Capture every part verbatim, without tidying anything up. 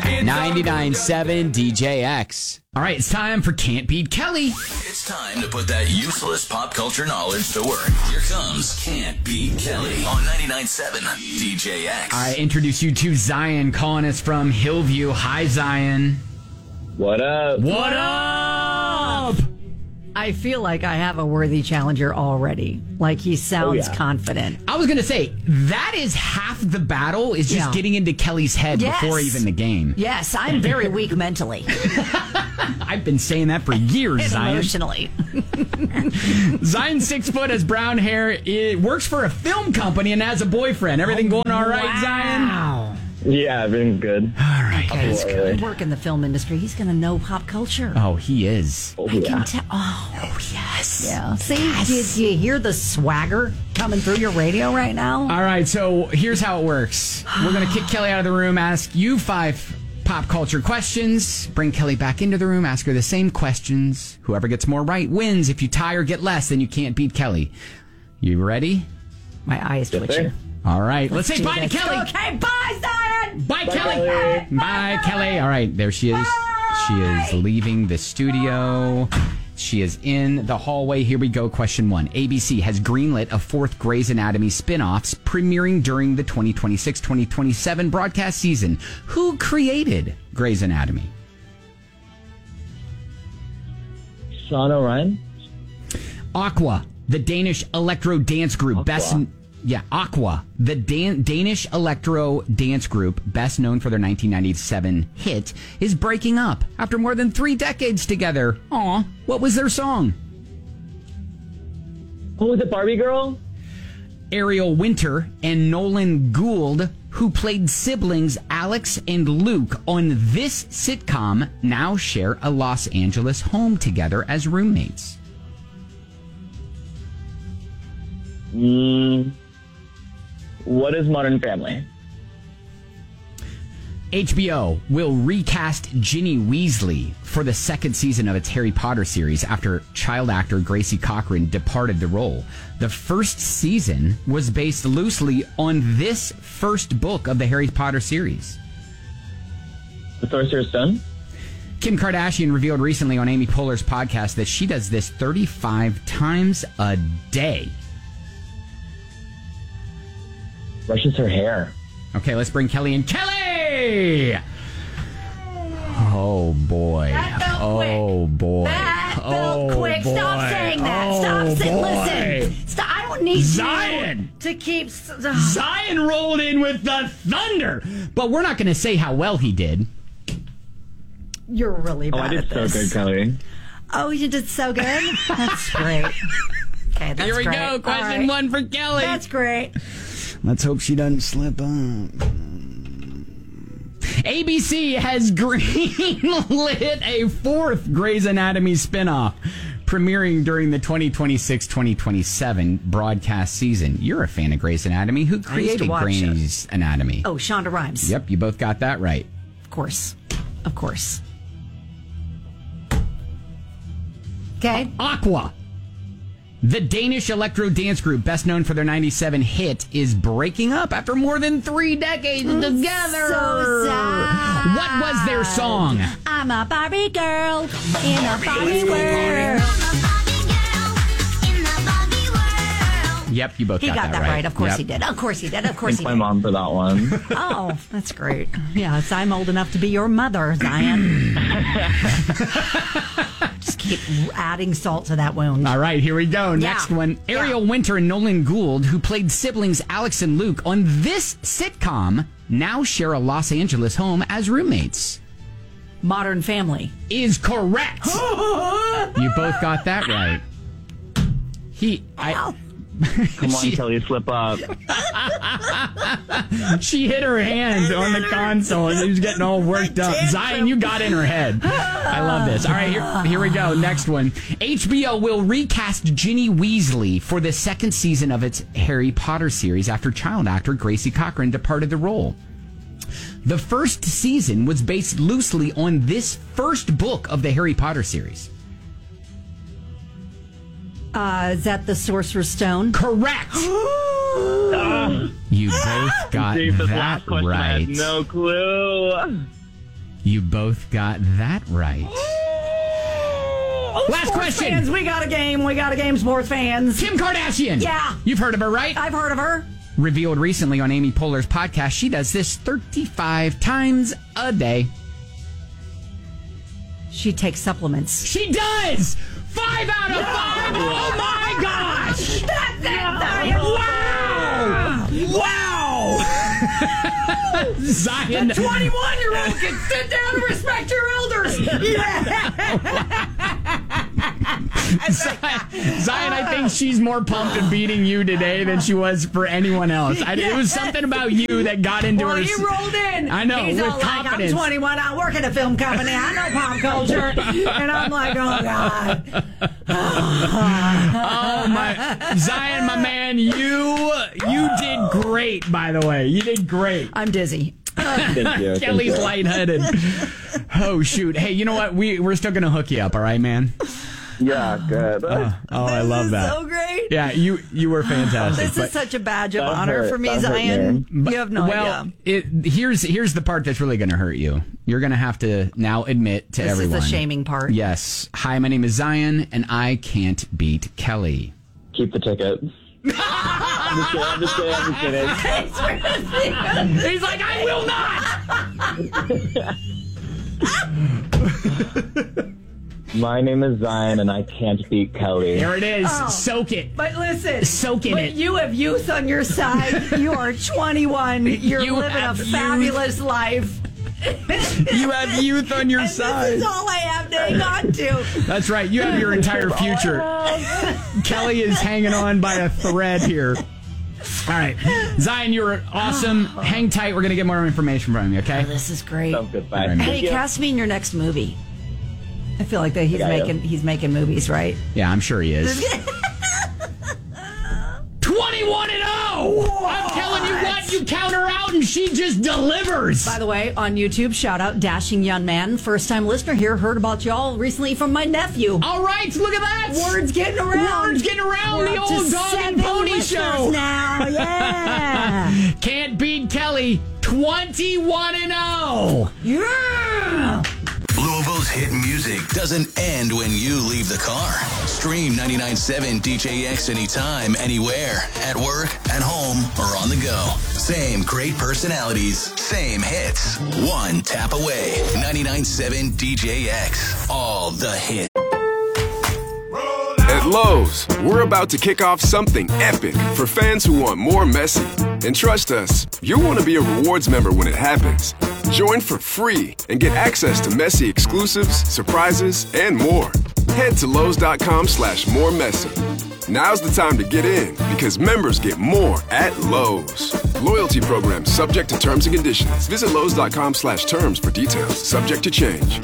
ninety-nine point seven D J X. All right, it's time for Can't Beat Kelly. It's time to put that useless pop culture knowledge to work. Here comes Can't Beat Kelly on ninety-nine point seven D J X. I introduce you to Zion calling us from Hillview. Hi, Zion. What up? What up? I feel like I have a worthy challenger already. Like, he sounds Oh, yeah. confident. I was going to say, that is half the battle, is just Yeah. getting into Kelly's head Yes. before even the game. Yes, I'm very weak mentally I've been saying that for years, and Zion. emotionally. Zion's six foot, has brown hair, it works for a film company, and has a boyfriend. Everything going all right, Zion? Wow. Yeah, I've been good. All right. Okay, he's Absolutely. going to work in the film industry. He's going to know pop culture. Oh, he is. Oh, I yeah. can tell. Oh, Yes. yeah. See, do, you, do you hear the swagger coming through your radio right now? All right, so here's how it works. We're going to kick Kelly out of the room, ask you five pop culture questions, bring Kelly back into the room, ask her the same questions. Whoever gets more right wins. If you tie or get less, then you can't beat Kelly. You ready? My eye is twitching. sir. All right, let's, say do bye this. to Kelly. Okay, bye, Zion. Bye, Bye, Kelly. Kelly. Bye, Kelly. All right, there she is. She is leaving the studio. She is in the hallway. Here we go. Question one. A B C has greenlit a fourth Grey's Anatomy spin-offs premiering during the twenty twenty-six twenty twenty-seven broadcast season. Who created Grey's Anatomy? Sean Orion? Aqua, the Danish electro dance group, Aqua. best yeah, Aqua, the Dan- Danish electro dance group, best known for their nineteen ninety-seven hit, is breaking up after more than three decades together. Aw, what was their song? Oh, was it Barbie Girl? Ariel Winter and Nolan Gould, who played siblings Alex and Luke on this sitcom, now share a Los Angeles home together as roommates. Mm, what is Modern Family? H B O will recast Ginny Weasley for the second season of its Harry Potter series after child actor Gracie Cochran departed the role. The first season was based loosely on this first book of the Harry Potter series. The Sorcerer's Stone? Kim Kardashian revealed recently on Amy Poehler's podcast that she does this thirty-five times a day. Brushes her hair. Okay, let's bring Kelly in. Kelly! Oh, boy. That felt Oh, boy. That oh, felt quick. boy. Stop saying that. Oh, Stop saying. boy. Listen. Stop. I don't need Zion! you to keep. s- ugh. Zion rolled in with the thunder. But we're not going to say how well he did. You're really Oh, bad I did at so this. good, Kelly. Oh, you did so good. That's great. Okay, that's Here we great. go. All Question right. one for Kelly. That's great. Let's hope she doesn't slip up. A B C has greenlit a fourth Grey's Anatomy spinoff, premiering during the twenty twenty-six twenty twenty-seven broadcast season. You're a fan of Grey's Anatomy. Who to created watch Grey's Anatomy? Oh, Shonda Rhimes. Yep, you both got that right. Of course. Of course. Okay. Aqua, the Danish electro dance group, best known for their ninety-seven hit, is breaking up after more than three decades together. So sad. What was their song? I'm a Barbie girl in a Barbie world. Yep, you both He got, got that right. Of course Yep. he did. Of course he did. Of course Thank he my did. mom for that one. Oh, that's great. Yes, I'm old enough to be your mother, Zion. Just keep adding salt to that wound. All right, here we go. Yeah. Next one. Yeah. Ariel Winter and Nolan Gould, who played siblings Alex and Luke on this sitcom, now share a Los Angeles home as roommates. Modern Family. Is correct. You both got that right. He, I, Come on, She- Kelly, slip up. she hit her hand on the console and she was getting all worked up. Zion, you got in her head. I love this. All right, here, here we go. Next one. H B O will recast Ginny Weasley for the second season of its Harry Potter series after child actor Gracie Cochran departed the role. The first season was based loosely on this first book of the Harry Potter series. Uh, is that the Sorcerer's Stone? Correct. You both got Dude, this that last question, I right. had no clue. You both got that right. Last Sports question. Fans, we got a game. We got a game, sports fans. Kim Kardashian. Yeah. You've heard of her, right? I've heard of her. Revealed recently on Amy Poehler's podcast, she does this thirty-five times a day. She takes supplements. She does! Five out of five! Oh my gosh! That's it! Wow! Wow! Zion. The twenty-one-year-old can sit down and respect your elders. Zion, I think she's more pumped and beating you today than she was for anyone else. I, it was something about you that got into well, her. he rolled in. I know, He's with all confidence. Like, I'm twenty-one. I work at a film company. I know pop culture. And I'm like, oh, God. Oh, my. Zion, my man, you you did great, by the way. You did great. I'm dizzy. Thank you. Kelly's Thank you. lightheaded. Oh, shoot. Hey, you know what? We, we're still going to hook you up, all right, man? Yeah, good. Oh, I This love is that. so great. Yeah, you you were fantastic. This is such a badge of That honor hurt. for me, That hurt, Zion. man. You have no well, idea. it, here's here's the part that's really going to hurt you. You're going to have to now admit to This everyone. is the shaming part. Yes. Hi, my name is Zion, and I can't beat Kelly. Keep the ticket. I'm just kidding. I'm just kidding. I'm just kidding. He's like, I will not. My name is Zion, and I can't beat Kelly. There it is. Oh. Soak it. But listen, Soak in but it. you have youth on your side. You are twenty-one. You're You living a have youth. fabulous life. You have youth on your And side. this is all I have to hang on to. That's right. You have your entire future. Kelly is hanging on by a thread here. All right. Zion, you were awesome. Hang tight. We're going to get more information from you, okay? This is great. Sounds good. Bye. All right, man. Hey, cast me in your next movie. I feel like that he's Yeah, yeah. making he's making movies, right? Yeah, I'm sure he is. twenty-one and oh! I'm telling you what, you count her out and she just delivers. By the way, on YouTube, shout out Dashing Young Man. First time listener here, heard about y'all recently from my nephew. All right, look at that. Words getting around. Words getting around. We're The up to old dog and seven pony listeners show. now. Yeah. Can't beat Kelly. twenty-one and oh. Yeah. Louisville's hit music doesn't end when you leave the car. Stream ninety-nine point seven D J X anytime, anywhere, at work, at home, or on the go. Same great personalities, same hits. One tap away. ninety-nine point seven D J X. All the hits. At Lowe's, we're about to kick off something epic for fans who want more Messi. And trust us, you'll want to be a rewards member when it happens. Join for free and get access to Messi exclusives, surprises, and more. Head to Lowe's.com slash more Messi. Now's the time to get in because members get more at Lowe's. Loyalty program subject to terms and conditions. Visit Lowe's.com slash terms for details. Subject to change.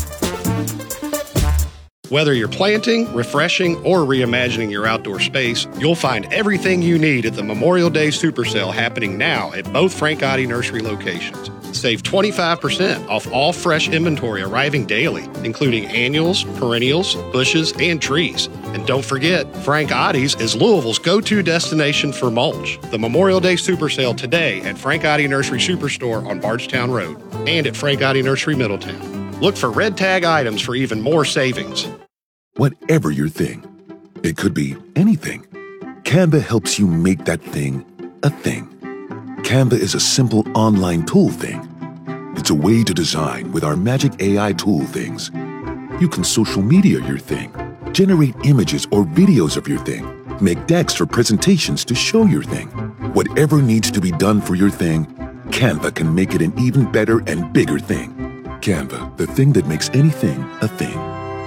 Whether you're planting, refreshing, or reimagining your outdoor space, you'll find everything you need at the Memorial Day Super Sale happening now at both Frank Gotti Nursery locations. Save twenty-five percent off all fresh inventory arriving daily, including annuals, perennials, bushes, and trees. And don't forget, Frank Gotti's is Louisville's go-to destination for mulch. The Memorial Day Super Sale today at Frank Gotti Nursery Superstore on Bardstown Road and at Frank Gotti Nursery Middletown. Look for red tag items for even more savings. Whatever your thing, it could be anything. Canva helps you make that thing a thing. Canva is a simple online tool thing. It's a way to design with our magic A I tool things. You can social media your thing, generate images or videos of your thing, make decks or presentations to show your thing. Whatever needs to be done for your thing, Canva can make it an even better and bigger thing. Canva, the thing that makes anything a thing.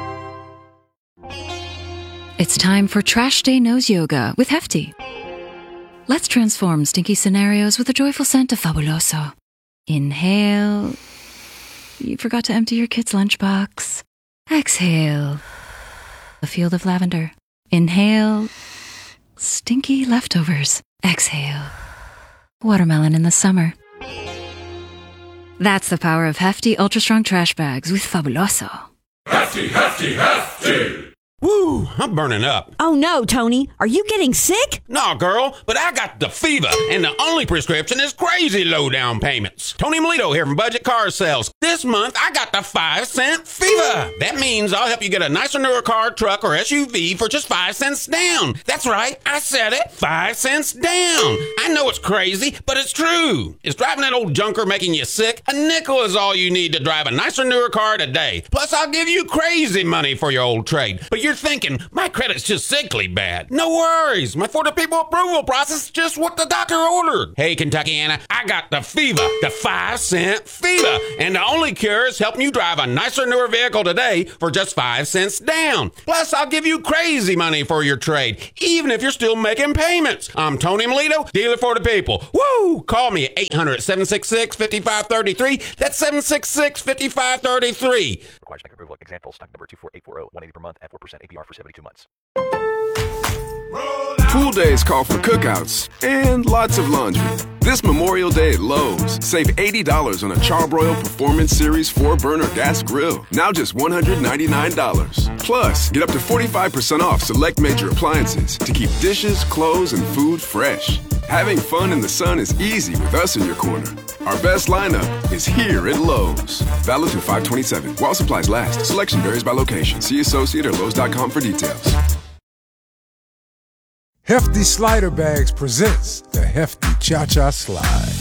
It's time for Trash Day Nose Yoga with Hefty. Let's transform stinky scenarios with a joyful scent of Fabuloso. Inhale. You forgot to empty your kid's lunchbox. Exhale. A field of lavender. Inhale. Stinky leftovers. Exhale. Watermelon in the summer. That's the power of Hefty Ultra Strong Trash Bags with Fabuloso. Hefty, hefty, hefty! Woo, I'm burning up. Oh no, Tony. Are you getting sick? No, girl, but I got the fever, and the only prescription is crazy low down payments. Tony Melito here from Budget Car Sales. This month, I got the five cent fever. That means I'll help you get a nicer, newer car, truck, or S U V for just five cents down. That's right, I said it. Five cents down. I know it's crazy, but it's true. Is driving that old junker making you sick? A nickel is all you need to drive a nicer, newer car today. Plus, I'll give you crazy money for your old trade. But you're thinking, my credit's just sickly bad. No worries. My For the People approval process is just what the doctor ordered. Hey, Kentuckiana, I got the fever, the five cent fever. And the only cure is helping you drive a nicer, newer vehicle today for just five cents down. Plus, I'll give you crazy money for your trade, even if you're still making payments. I'm Tony Melito, dealer for the people. Woo! Call me at eight hundred, seven six six, five five three three. That's seven six six, five five three three. Requires bank approval. Example, stock number two four eight four zero, one hundred eighty per month at four percent A P R for seventy-two months. Pool days call for cookouts and lots of laundry. This Memorial Day at Lowe's, save eighty dollars on a Charbroil Performance Series four burner gas grill. Now just one hundred ninety-nine dollars. Plus, get up to forty-five percent off select major appliances to keep dishes, clothes, and food fresh. Having fun in the sun is easy with us in your corner. Our best lineup is here at Lowe's. Valid through five twenty-seven. While supplies last. Selection varies by location. See associate or Lowe's dot com for details. Hefty Slider Bags presents the Hefty Cha-Cha Slide.